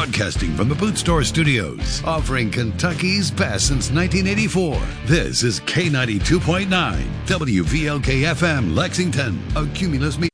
Broadcasting from the Boot Store Studios, offering Kentucky's best since 1984. This is K92.9, WVLK-FM, Lexington, a Cumulus Media.